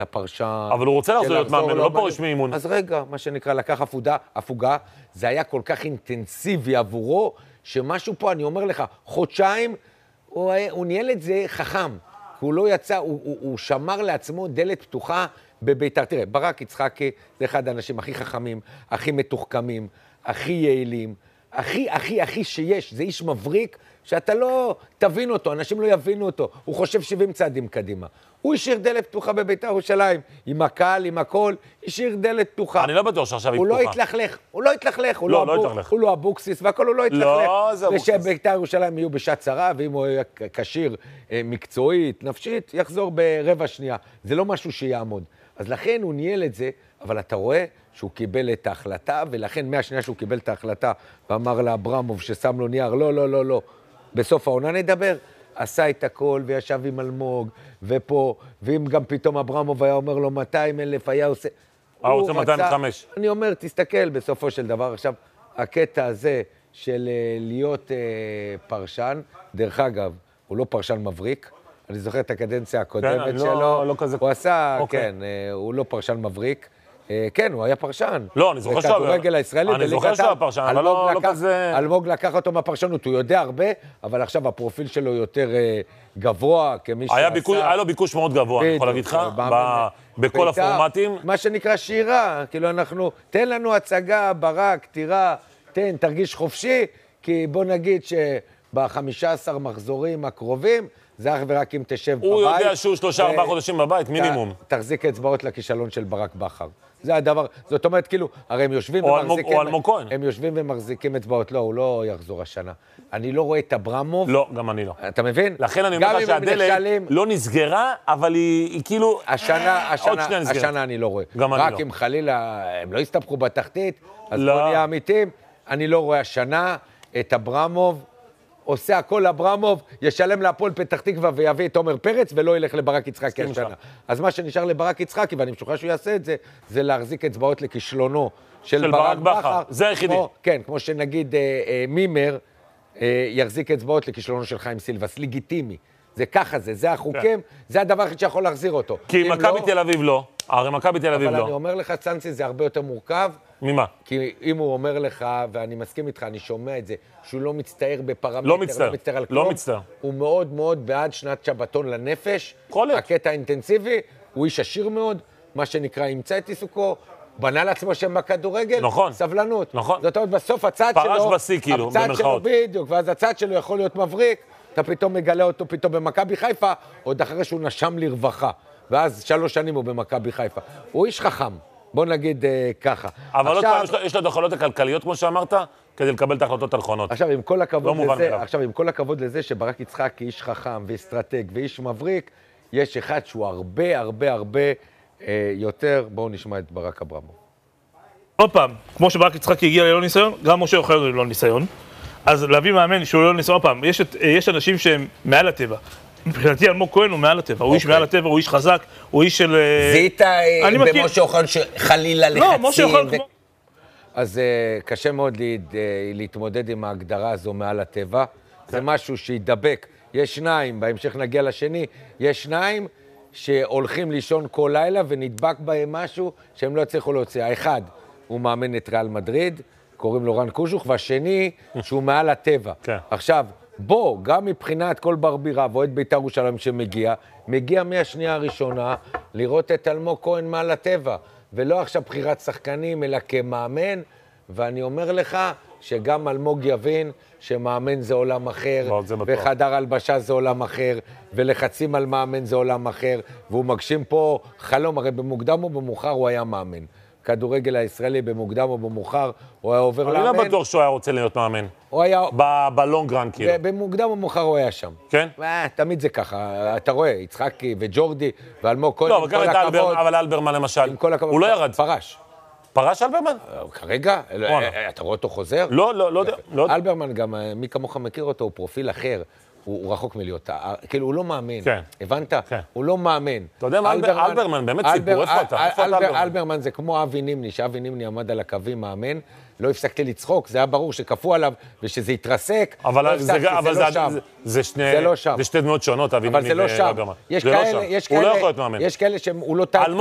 הפרשן. אבל הוא רוצה לחזור להיות מאמן, לא פורש מאימון. אז רגע, מה שנקרא, לקח הפוגה, זה היה כל כך אינטנסיבי עבורו, שמשהו פה, אני אומר לך, חודשיים, הוא ניהל את זה חכם. הוא לא יצא, הוא שמר לעצמו דלת פתוחה בביתר. תראה, ברק יצחקי זה אחד האנשים הכי חכמים, הכי מתוחכמים, הכי יעילים, הכי שיש. זה איש מבריק שאתה לא תבין אותו, אנשים לא יבינו אותו. הוא חושב 70 צעדים קדימה. הוא השאיר דלת פתוחה בביתר ירושלים, עם הקהל, עם הכל, השאיר דלת פתוחה. אני לא בטוח שעכשיו היא פתוחה. הוא לא התלכלך, הוא לא אבוקסיס, והכל הוא לא התלכלך. לא, זה אבוקסיס. ושביתר ירושלים יהיו בשעת צרה, ואם הוא יהיה כשיר מקצועית, נפשית, יחזור ברבע שנייה. זה לא משהו שיעמוד. אז לכן הוא ניהל את זה, אבל אתה רואה שהוא קיבל את ההחלטה, ולכן מהשנייה שהוא קיבל את ההחלטה, ואמר לאברמוב ששם לו נייר, לא. בסוף העונה נדבר, עשה את הכל וישב עם אלמוג, ופה, ואם גם פתאום אברמוב היה אומר לו 200,000, היה עושה... הוא רוצה 205. אני אומר, תסתכל בסופו של דבר. עכשיו, הקטע הזה של להיות פרשן, דרך אגב, הוא לא פרשן מבריק, אני זוכר את הקדנציה הקודמת שלו, הוא עשה, כן, הוא לא פרשן מבריק, כן, הוא היה פרשן. לא, אני זוכר שהוא... בכדורגל הישראלי, אני זוכר שהוא היה פרשן, אבל לא כזה... אלמוג לקח אותו מהפרשנות, הוא יודע הרבה, אבל עכשיו הפרופיל שלו יותר גבוה, כמי שעשה... היה לו ביקוש מאוד גבוה, אני יכול להגיד לך, בכל הפורמטים. מה שנקרא שירה, כאילו אנחנו, תן לנו הצגה, ברק, תירה, תרגיש חופשי, כי בוא נגיד שב-15 מחזורים הקרובים, זה אך ורק אם תשב בבית. הוא יודע שהוא 3-4 חודשים בבית, מינימום. תחזיק אצבעות לכישלון של ברק בכר. זה הדבר, זאת אומרת, כאילו, הרי הם יושבים ומחזיקים... או אלמוג כהן. הם יושבים ומחזיקים אצבעות, לא, הוא לא יחזור השנה. אני לא רואה את אברמוב. לא, גם אני לא. אתה מבין? לכן אני אומר לך שהדלת לא נסגרה, אבל היא כאילו... השנה אני לא רואה. גם אני לא. רק אם חלילה הם לא יסתבכו בתחתית, אז בוא נהיה אמיתים. אני לא רואה השנה את אברמוב. עושה הכל אברמוב, ישלם להפועל פתח תקווה ויביא את עומר פרץ, ולא ילך לברק יצחקי השנה. אז מה שנשאר לברק יצחקי, ואני משוכנע שהוא יעשה את זה, זה להחזיק אצבעות לכישלונו של ברק בכר. זה היחידי. כן, כמו שנגיד מימר, יחזיק אצבעות לכישלונו של חיים סילבס, לגיטימי. זה ככה זה החוקים, זה הדבר שיכול להחזיר אותו. כי מכבי תל אביב לא, הרי מכבי תל אביב לא. אבל אני אומר לך, צאנצי, זה הרבה יותר מורכב. ממה? כי אם הוא אומר לך, ואני מסכים איתך, אני שומע את זה, שהוא לא מצטער בפרמטר, לא מצטער על כלום, הוא מאוד מאוד בעד שנת שבתון לנפש, הקטע האינטנסיבי, הוא איש עשיר מאוד, מה שנקרא, ימצא את עיסוקו, בנה לעצמו שם בכדורגל, נכון, סבלנות. נכון. זאת אומרת, בסוף הצד שלו, פרש בשיא כאילו, במרכאות. בדיוק, ואז הצד שלו יכול להיות מבריק, אתה פתאום מגלה אותו פתאום במכבי חיפה, עוד אחרי שהוא נשם לרווחה, ואז 3 שנים הוא במכבי חיפה. הוא איש חכם. בוא נגיד ככה. אבל עוד פעם, יש לו יכולות הכלכליות, כמו שאמרת, כדי לקבל את ההחלטות הנכונות. עכשיו, עם כל הכבוד לזה שברק יצחקי איש חכם ואסטרטג ואיש מבריק, יש אחד שהוא הרבה יותר. בואו נשמע את ברק אברמוב. עוד פעם, כמו שברק יצחקי הגיע ללא ניסיון, גם משה אוחיון ללא ניסיון. אז להביא מאמן שהוא ללא ניסיון, עוד פעם, יש אנשים שהם מעל הטבע. מבחינתי אלמוג כהן הוא מעל הטבע, הוא איש מעל הטבע, הוא איש חזק, הוא איש של... זיהית במשה אוחיון שחלילה לחצים. אז קשה מאוד להתמודד עם ההגדרה הזו מעל הטבע. זה משהו שידבק. יש 2, בהמשך נגיע לשני, יש 2 שהולכים לישון כל לילה ונדבק בהם משהו שהם לא יצליחו להוציא. האחד הוא מאמן את ריאל מדריד, קוראים לו רן קוז'וך, והשני שהוא מעל הטבע. עכשיו, בוא, גם מבחינת כל ברבירה ואוהד בית"ר ירושלים מגיע מהשנייה הראשונה לראות את אלמוג כהן מעל הטבע, ולא עכשיו בחירת שחקנים, אלא כמאמן, ואני אומר לך שגם אלמוג יבין שמאמן זה עולם אחר, וחדר הלבשה זה עולם אחר, ולחצים על מאמן זה עולם אחר, והוא מגשים פה חלום, הרי במוקדם או במאוחר הוא היה מאמן. כדורגל הישראלי במוקדם או במאוחר, הוא היה עובר לאמן. אני לא בטוח שהוא היה רוצה להיות מאמן. הוא היה... בלונגרן כאילו. במוקדם או במאוחר הוא היה שם. כן? תמיד זה ככה. אתה רואה, יצחקי וג'ורדי ואלמוג כהן, לא, אבל אלברמן למשל, הוא לא ירד. פרש. פרש אלברמן? כרגע? אתה רואה אותו חוזר? לא יודע. אלברמן גם, מי כמוך מכיר אותו, הוא פרופיל אחר. הוא רחוק מלהיות, כאילו הוא לא מאמן, כן. הבנת? כן. הוא לא מאמן. אתה יודע מה, אלברמן, באמת סיפור, איפה אתה? איפה אתה אלברמן? אלברמן זה כמו אבי נימני, שאבי נימני עמד על הקווים מאמן, לא הפסקתי לצחוק, זה היה ברור שכפו עליו, ושזה התרסק, אבל זה לא שם. זה שתי דמות שונות, אבי נימני ואלברמן. אבל זה לא שם. הוא לא יכול להיות מאמן. יש כאלה שהוא לא טייפ.